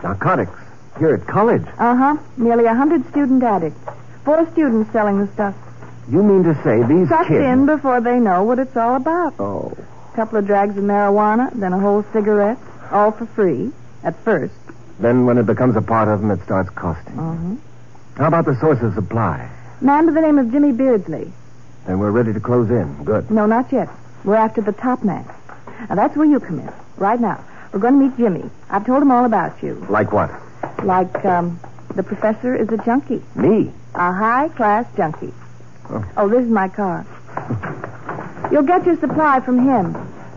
Narcotics. Here at college. Uh-huh. Nearly 100 student addicts. 4 students selling the stuff. You mean to say these Sucked kids... in before they know what it's all about. Oh. A couple of drags of marijuana, then a whole cigarette, all for free, at first. Then when it becomes a part of them, it starts costing. Uh-huh. How about the source of supply? Man by the name of Jimmy Beardsley. Then we're ready to close in. Good. No, not yet. We're after the top man. Now, that's where you come in. Right now. We're going to meet Jimmy. I've told him all about you. Like what? Like, the professor is a junkie. Me? A high-class junkie. Oh, this is my car. You'll get your supply from him.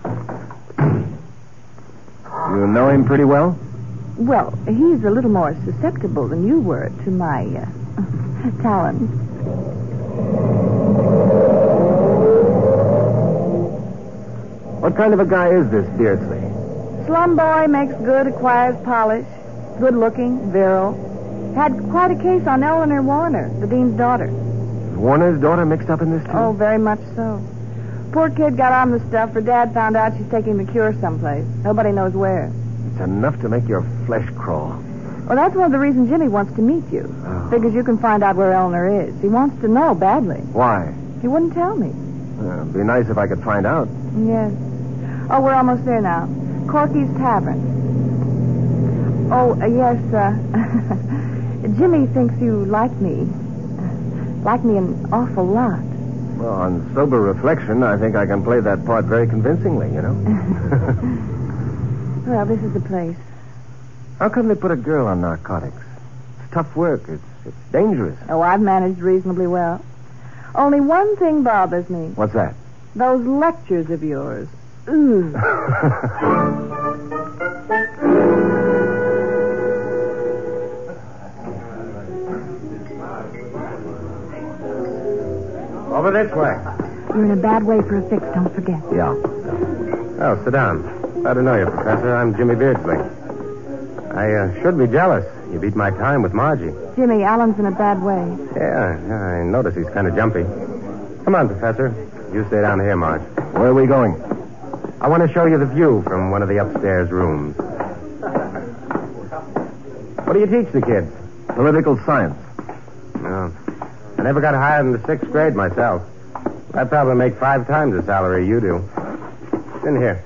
You know him pretty well? Well, he's a little more susceptible than you were to my, talent. What kind of a guy is this Beardsley? Slum boy, makes good, acquires polish. Good-looking, virile. Had quite a case on Eleanor Warner, the dean's daughter. Is Warner's daughter mixed up in this, too? Oh, very much so. Poor kid got on the stuff. Her dad found out she's taking the cure someplace. Nobody knows where. It's enough to make your flesh crawl. Well, that's one of the reasons Jimmy wants to meet you. Oh. Figures you can find out where Eleanor is. He wants to know badly. Why? He wouldn't tell me. It'd be nice if I could find out. Yes. Oh, we're almost there now. Corky's Tavern. Oh, yes, Jimmy thinks you like me. Like me an awful lot. Well, on sober reflection, I think I can play that part very convincingly, you know? Well, this is the place. How come they put a girl on narcotics? It's tough work. It's dangerous. Oh, I've managed reasonably well. Only one thing bothers me. What's that? Those lectures of yours. Ooh. Over this way. You're in a bad way for a fix, don't forget. Yeah. Oh, sit down. Glad to know you, Professor. I'm Jimmy Beardsley. I should be jealous. You beat my time with Margie. Jimmy, Alan's in a bad way. Yeah, I notice he's kind of jumpy. Come on, Professor. You stay down here, Marge. Where are we going? I want to show you the view from one of the upstairs rooms. What do you teach the kids? Political science. No. I never got higher than the 6th grade myself. I probably make 5 times the salary you do. It's in here.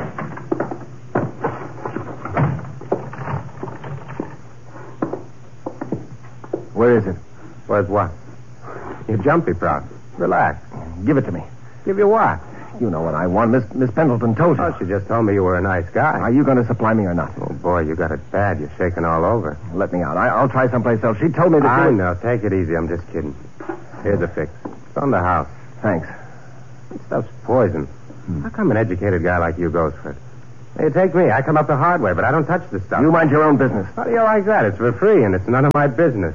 Where is it? Where's what? You're jumpy, Prof. Relax. Give it to me. Give you what? You know what I want. Miss Pendleton told you. Oh, she just told me you were a nice guy. Are you going to supply me or not? Oh, boy, you got it bad. You're shaking all over. Let me out. I'll try someplace else. She told me that I you... know. Take it easy. I'm just kidding. Here's a fix. It's on the house. Thanks. This stuff's poison. How come an educated guy like you goes for it? Hey, take me. I come up the hard way, but I don't touch the stuff. You mind your own business. How do you like that? It's for free, and it's none of my business.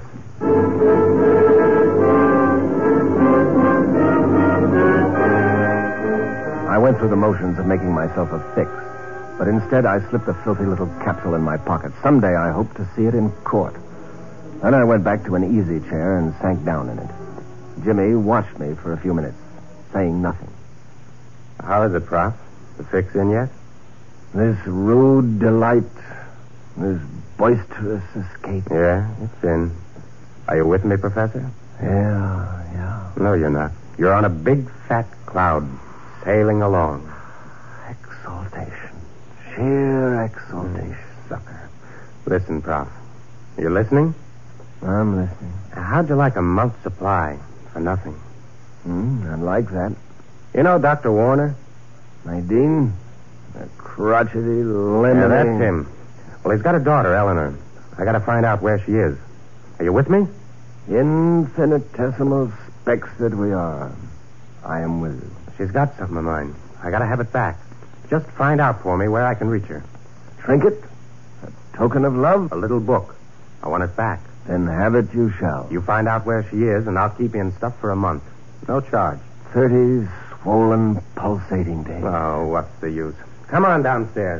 I went through the motions of making myself a fix, but instead I slipped a filthy little capsule in my pocket. Someday I hope to see it in court. Then I went back to an easy chair and sank down in it. Jimmy watched me for a few minutes, saying nothing. How is it, Prof? The fix in yet? This rude delight, this boisterous escape. Yeah, it's in. Are you with me, Professor? Yeah. No, you're not. You're on a big fat cloud, sailing along. Exaltation. Sheer exaltation. Sucker. Listen, Prof. You listening? I'm listening. How'd you like a month's supply for nothing? I'd like that. You know Dr. Warner? Nadine? The crotchety, limiting... Yeah, that's him. Well, he's got a daughter, Eleanor. I got to find out where she is. Are you with me? Infinitesimal specks that we are. I am with you. She's got something of mine. I got to have it back. Just find out for me where I can reach her. Trinket? A token of love? A little book. I want it back. Then have it you shall. You find out where she is, and I'll keep you in stuff for a month. No charge. 30 swollen, pulsating days. Oh, what's the use? Come on downstairs.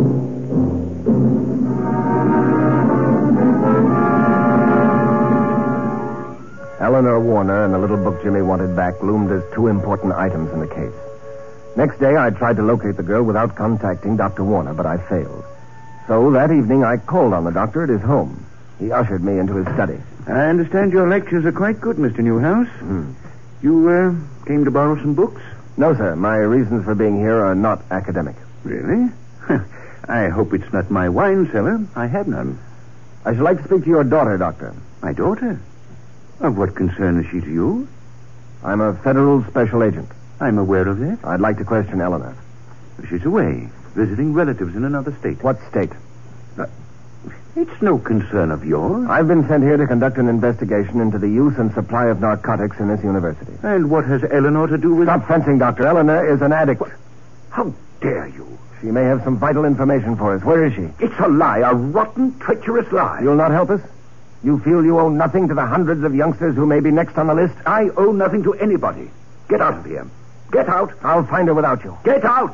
Eleanor Warner and the little book Jimmy wanted back loomed as 2 important items in the case. Next day, I tried to locate the girl without contacting Dr. Warner, but I failed. So that evening I called on the doctor at his home. He ushered me into his study. I understand your lectures are quite good, Mr. Newhouse. You came to borrow some books? No, sir. My reasons for being here are not academic. Really? I hope it's not my wine cellar. I have none. I should like to speak to your daughter, Doctor. My daughter? Of what concern is she to you? I'm a federal special agent. I'm aware of that. I'd like to question Eleanor. She's away, visiting relatives in another state. What state? It's no concern of yours. I've been sent here to conduct an investigation into the use and supply of narcotics in this university. And what has Eleanor to do with... Stop fencing, Doctor. Eleanor is an addict. How dare you? She may have some vital information for us. Where is she? It's a lie, a rotten, treacherous lie. You'll not help us? You feel you owe nothing to the hundreds of youngsters who may be next on the list? I owe nothing to anybody. Get out of here. Get out. I'll find her without you. Get out.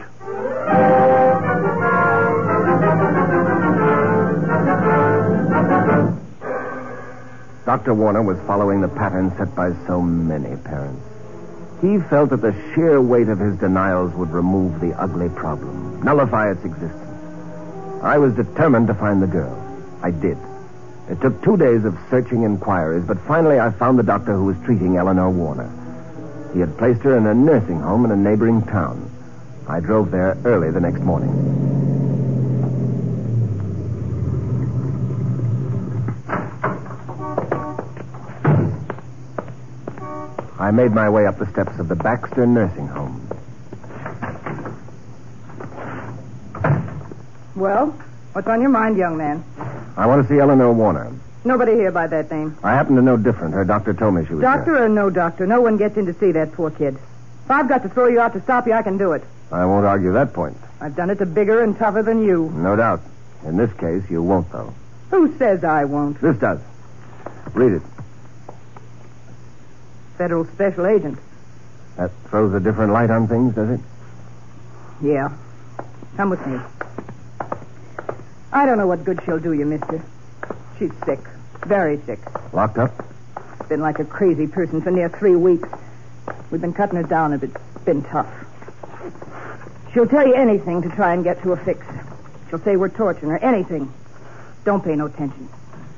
Dr. Warner was following the pattern set by so many parents. He felt that the sheer weight of his denials would remove the ugly problem, nullify its existence. I was determined to find the girl. I did. It took 2 days of searching inquiries, but finally I found the doctor who was treating Eleanor Warner. He had placed her in a nursing home in a neighboring town. I drove there early the next morning. I made my way up the steps of the Baxter Nursing Home. Well, what's on your mind, young man? I want to see Eleanor Warner. Nobody here by that name. I happen to know different. Her doctor told me she was Doctor here. or no doctor, no one gets in to see that poor kid. If I've got to throw you out to stop you, I can do it. I won't argue that point. I've done it to bigger and tougher than you. No doubt. In this case, you won't, though. Who says I won't? This does. Read it. Federal special agent. That throws a different light on things, does it? Yeah. Come with me. I don't know what good she'll do you, mister. She's sick. Very sick. Locked up? Been like a crazy person for near 3 weeks. We've been cutting her down, and it's been tough. She'll tell you anything to try and get to a fix. She'll say we're torturing her. Anything. Don't pay no attention.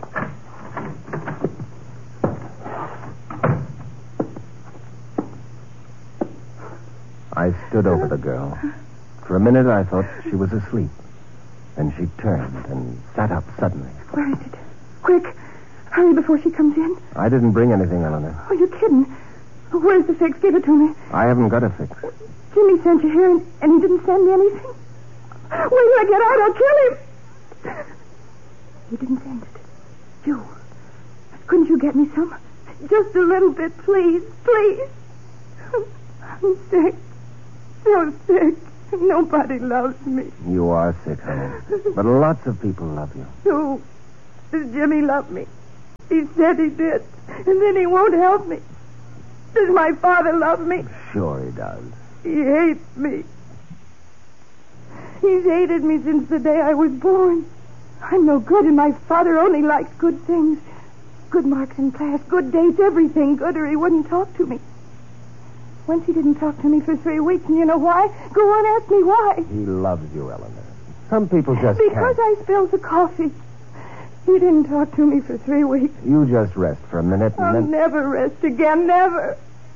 I stood over the girl. For a minute, I thought she was asleep. Then she turned and sat up suddenly. Where is it? Quick. Hurry before she comes in. I didn't bring anything, Eleanor. Oh, you're kidding. Where's the fix? Give it to me. I haven't got a fix. Jimmy sent you here, and he didn't send me anything. Wait till I get out. I'll kill him. He didn't send it. You. Couldn't you get me some? Just a little bit, please. Please. I'm sick. So sick. Nobody loves me. You are sick, honey. But lots of people love you. Who? Does Jimmy love me? He said he did. And then he won't help me. Does my father love me? Sure he does. He hates me. He's hated me since the day I was born. I'm no good, and my father only likes good things. Good marks in class, good dates, everything good, or he wouldn't talk to me. Once he didn't talk to me for 3 weeks, and you know why? Go on, ask me why. He loves you, Eleanor. Some people just Because can't. I spilled the coffee. He didn't talk to me for 3 weeks. You just rest for a minute and I'll then... never rest again, never.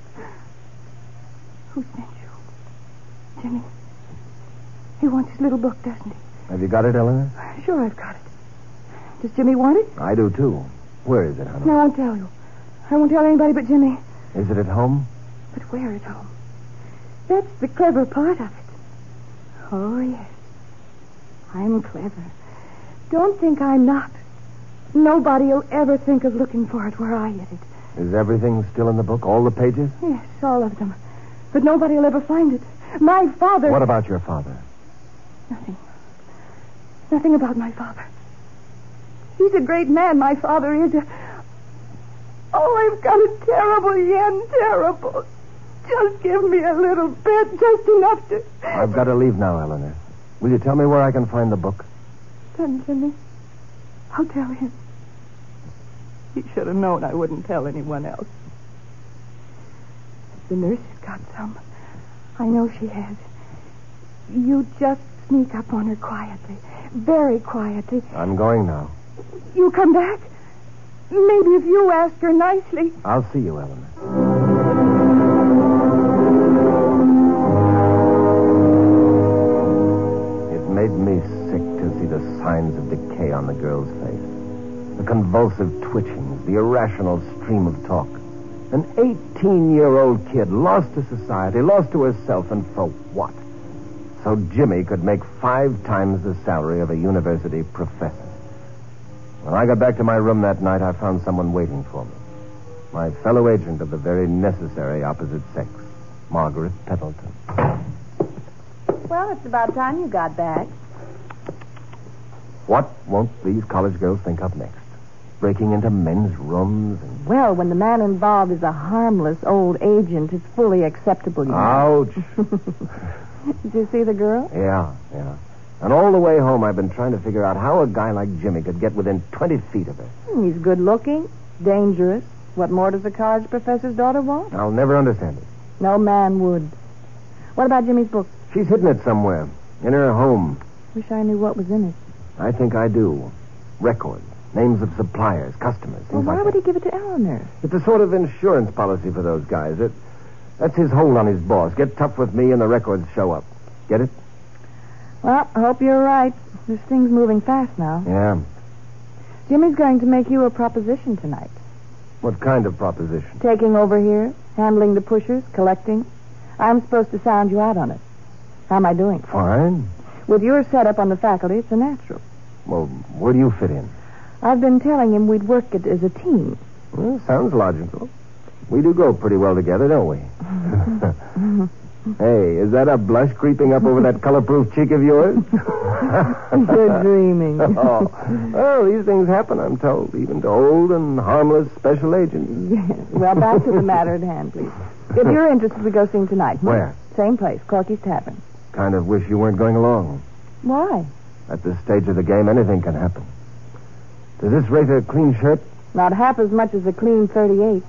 Who sent you? Jimmy. He wants his little book, doesn't he? Have you got it, Eleanor? Sure, I've got it. Does Jimmy want it? I do, too. Where is it, honey? No, I won't tell you. I won't tell anybody but Jimmy. Is it at home? But where is home? That's the clever part of it. Oh, yes. I'm clever. Don't think I'm not. Nobody'll ever think of looking for it where I hid it. Is everything still in the book? All the pages? Yes, all of them. But nobody'll ever find it. My father... What about your father? Nothing. Nothing about my father. He's a great man, my father is. Oh, I've got a terrible yen, terrible. Just give me a little bit, just enough to... I've got to leave now, Eleanor. Will you tell me where I can find the book? Then, Jimmy, I'll tell him. He should have known I wouldn't tell anyone else. The nurse has got some. I know she has. You just sneak up on her quietly. Very quietly. I'm going now. You come back? Maybe if you ask her nicely. I'll see you, Ellen. It made me sick to see the signs of decay on the girl's face. The convulsive twitchings, the irrational stream of talk. An 18-year-old kid lost to society, lost to herself, and for what? So Jimmy could make 5 times the salary of a university professor. When I got back to my room that night, I found someone waiting for me. My fellow agent of the very necessary opposite sex, Margaret Pendleton. Well, it's about time you got back. What won't these college girls think of next? Breaking into men's rooms and... Well, when the man involved is a harmless old agent, it's fully acceptable, you know. Ouch. Did you see the girl? Yeah. And all the way home, I've been trying to figure out how a guy like Jimmy could get within 20 feet of her. He's good looking, dangerous. What more does a college professor's daughter want? I'll never understand it. No man would. What about Jimmy's book? She's hidden it somewhere. In her home. Wish I knew what was in it. I think I do. Records. Names of suppliers, customers, things Well, why like would that. he give it to Eleanor? It's a sort of insurance policy for those guys. That's his hold on his boss. Get tough with me and the records show up. Get it? Well, I hope you're right. This thing's moving fast now. Yeah. Jimmy's going to make you a proposition tonight. What kind of proposition? Taking over here, handling the pushers, collecting. I'm supposed to sound you out on it. How am I doing? Fine. With your setup on the faculty, it's a natural. Well, where do you fit in? I've been telling him we'd work it as a team. Well, sounds logical. We do go pretty well together, don't we? Hey, is that a blush creeping up over that color-proof cheek of yours? You're dreaming. Oh, these things happen, I'm told, even to old and harmless special agents. Well, back to the matter at hand, please. If you're interested, we go see him tonight. Where? Same place, Corky's Tavern. Kind of wish you weren't going along. Why? At this stage of the game, anything can happen. Does this rate a clean shirt? Not half as much as a clean 38.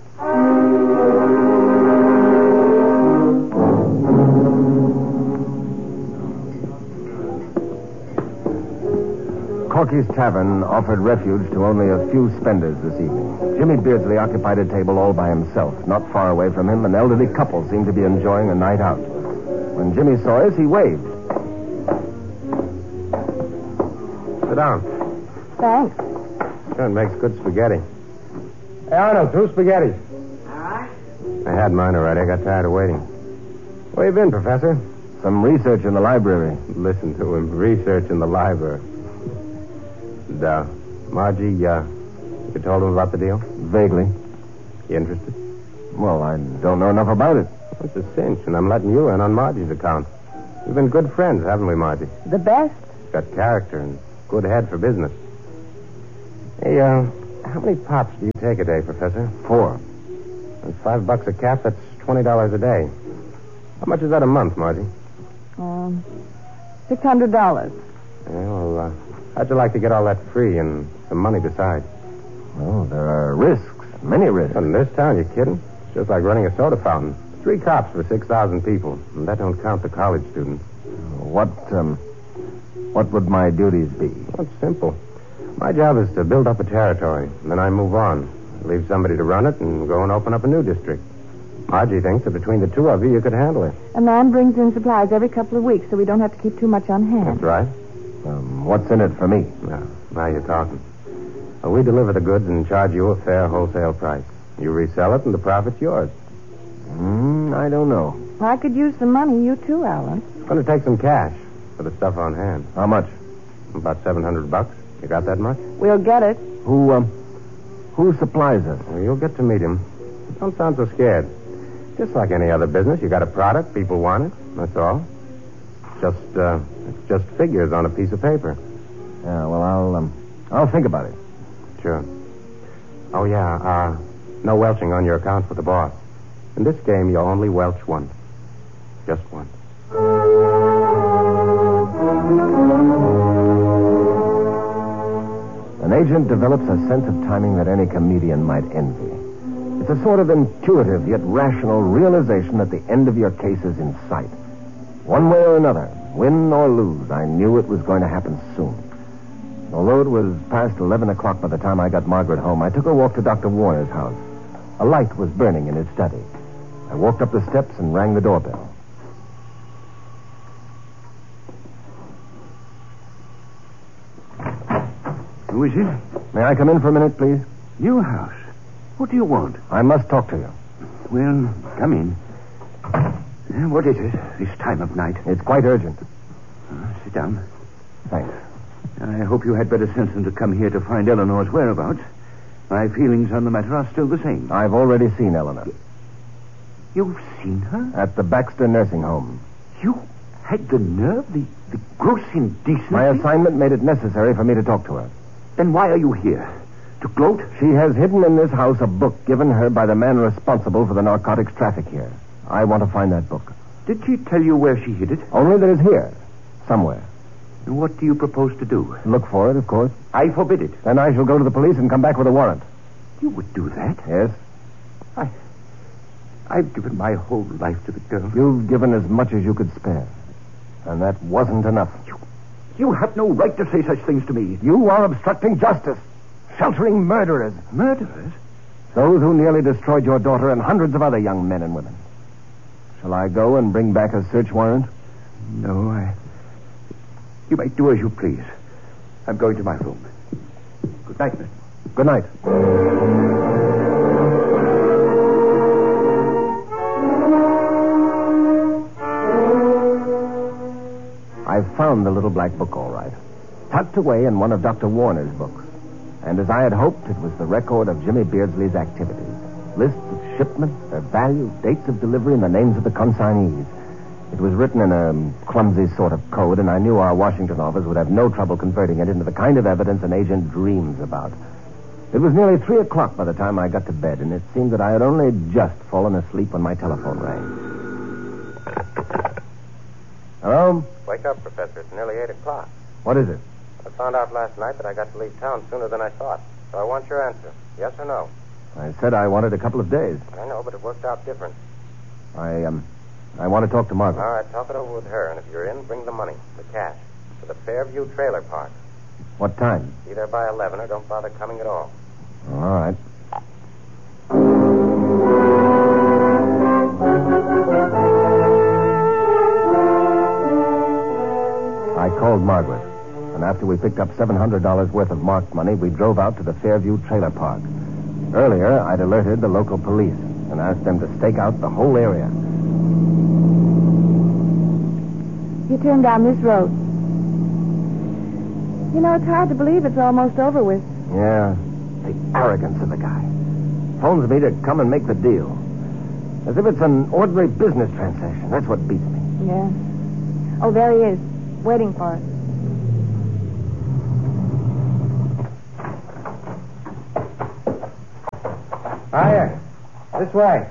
Corky's Tavern offered refuge to only a few spenders this evening. Jimmy Beardsley occupied a table all by himself. Not far away from him, an elderly couple seemed to be enjoying a night out. When Jimmy saw us, he waved. Sit down. Thanks. Sure, it makes good spaghetti. Hey, Arnold, 2 spaghettis. All right. I had mine already. I got tired of waiting. Where you been, Professor? Some research in the library. Listen to him. Research in the library. And, Margie, you told him about the deal? Vaguely. You interested? Well, I don't know enough about it. It's a cinch, and I'm letting you in on Margie's account. We've been good friends, haven't we, Margie? The best? Got character and good head for business. Hey, how many pops do you take a day, Professor? 4. That's $5 a cap. That's $20 a day. How much is that a month, Margie? $600. Yeah, well, how'd you like to get all that free and some money besides? Well, there are risks. Many risks. In this town, you kidding? It's just like running a soda fountain. 3 cops for 6,000 people. And that don't count the college students. What would my duties be? Well, it's simple. My job is to build up a territory, and then I move on. Leave somebody to run it and go and open up a new district. Margie thinks that between the two of you could handle it. A man brings in supplies every couple of weeks, so we don't have to keep too much on hand. That's right. What's in it for me? Now you're talking. Well, we deliver the goods and charge you a fair wholesale price. You resell it, and the profit's yours. I don't know. I could use some money. You too, Alan. It's going to take some cash for the stuff on hand. How much? About $700. You got that much? We'll get it. Who supplies us? Well, you'll get to meet him. Don't sound so scared. Just like any other business, you got a product, people want it. That's all. It's just figures on a piece of paper. Yeah, well, I'll think about it. Sure. Oh, yeah, no welching on your account with the boss. In this game, you only welch once. Just once. An agent develops a sense of timing that any comedian might envy. It's a sort of intuitive yet rational realization that the end of your case is in sight. One way or another, Win or lose, I knew it was going to happen soon. Although it was past 11 o'clock by the time I got Margaret home, I took a walk to Dr. Warner's house. A light was burning in his study. I walked up the steps and rang the doorbell. Who is it? May I come in for a minute, please? Newhouse. What do you want? I must talk to you. Well, come in. What is it, this time of night? It's quite urgent. Sit down. Thanks. I hope you had better sense than to come here to find Eleanor's whereabouts. My feelings on the matter are still the same. I've already seen Eleanor. You've seen her? At the Baxter Nursing Home. You had the nerve, the gross indecency? My assignment made it necessary for me to talk to her. Then why are you here? To gloat? She has hidden in this house a book given her by the man responsible for the narcotics traffic here. I want to find that book. Did she tell you where she hid it? Only that it's here. Somewhere. And what do you propose to do? Look for it, of course. I forbid it. Then I shall go to the police and come back with a warrant. You would do that? Yes? I've given my whole life to the girl. You've given as much as you could spare. And that wasn't enough. You have no right to say such things to me. You are obstructing justice. Sheltering murderers. Murderers? Those who nearly destroyed your daughter and hundreds of other young men and women. Shall I go and bring back a search warrant? No, You might do as you please. I'm going to my room. Good night, mister. Good night. I've found the little black book, all right. Tucked away in one of Dr. Warner's books. And as I had hoped, it was the record of Jimmy Beardsley's activities. Lists of shipments, their value, dates of delivery, and the names of the consignees. It was written in a clumsy sort of code, and I knew our Washington office would have no trouble converting it into the kind of evidence an agent dreams about. It was nearly 3 o'clock by the time I got to bed, and it seemed that I had only just fallen asleep when my telephone rang. Hello? Wake up, Professor. It's nearly 8 o'clock. What is it? I found out last night that I got to leave town sooner than I thought. So I want your answer. Yes or no? I said I wanted a couple of days. I know, but it worked out different. I want to talk to Margaret. All right, talk it over with her, and if you're in, bring the money, the cash, to the Fairview Trailer Park. What time? Be there by 11 or don't bother coming at all. All right. I called Margaret, and after we picked up $700 worth of marked money, we drove out to the Fairview Trailer Park. Earlier, I'd alerted the local police and asked them to stake out the whole area. You turn down this road. You know, it's hard to believe it's almost over with. Yeah, the arrogance of the guy. Phones me to come and make the deal. As if it's an ordinary business transaction. That's what beats me. Yeah. Oh, there he is, waiting for us. Hiya. This way.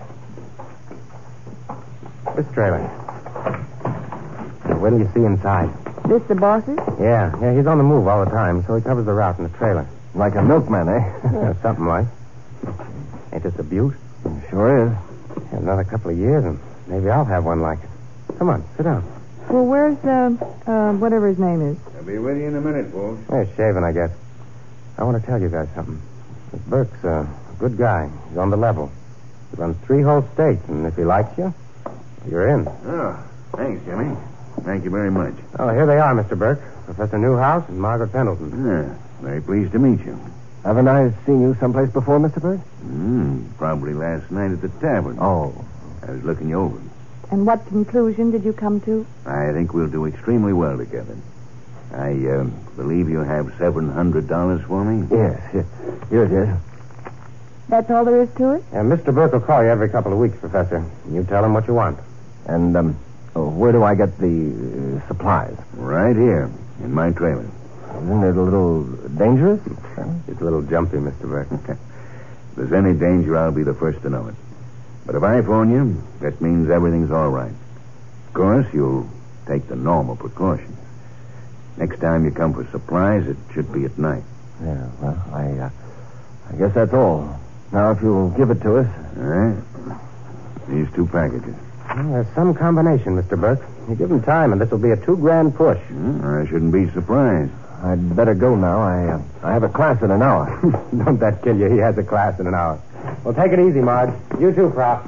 This trailer. What do you see inside? This the boss's? Yeah, he's on the move all the time, so he covers the route in the trailer. Like a milkman, eh? Yeah, something like. Ain't this a beaut? Sure is. Another couple of years, and maybe I'll have one like it. Come on, sit down. Well, where's, whatever his name is? I'll be with you in a minute, folks. There's shaving, I guess. I want to tell you guys something. This Burke's a good guy. He's on the level. He runs 3 whole states, and if he likes you, you're in. Oh, thanks, Jimmy. Thank you very much. Oh, here they are, Mr. Burke. Professor Newhouse and Margaret Pendleton. Yeah, very pleased to meet you. Haven't I seen you someplace before, Mr. Burke? Probably last night at the tavern. Oh. I was looking you over. And what conclusion did you come to? I think we'll do extremely well together. I believe you have $700 for me? Yes. Yes. That's all there is to it? Mr. Burke will call you every couple of weeks, Professor. You tell him what you want. And, where do I get the supplies? Right here, in my trailer. Isn't it a little dangerous? It's a little jumpy, Mr. Burke. If there's any danger, I'll be the first to know it. But if I phone you, that means everything's all right. Of course, you'll take the normal precautions. Next time you come for supplies, it should be at night. Yeah, well, I guess that's all. Now, if you'll give it to us. All right. These 2 packages. Well, there's some combination, Mr. Burke. You give him time, and this will be a $2,000 push. I shouldn't be surprised. I'd better go now. I have a class in an hour. Don't that kill you? He has a class in an hour. Well, take it easy, Marge. You too, Prop.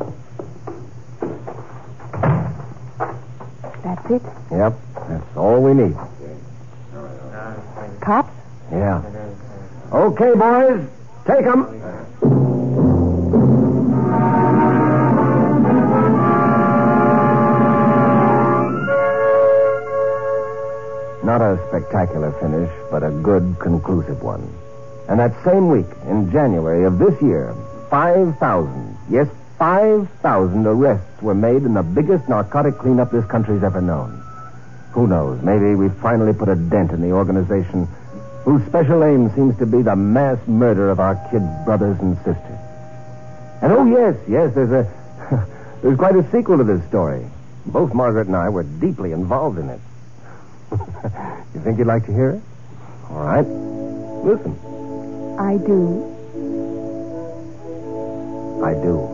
That's it? Yep, that's all we need. Cops? Yeah. Okay, boys, take 'em. Not a spectacular finish, but a good, conclusive one. And that same week, in January of this year, 5,000, yes, 5,000 arrests were made in the biggest narcotic cleanup this country's ever known. Who knows, maybe we've finally put a dent in the organization whose special aim seems to be the mass murder of our kids' brothers and sisters. And oh, yes, there's quite a sequel to this story. Both Margaret and I were deeply involved in it. You think you'd like to hear it? All right. Listen. I do. I do.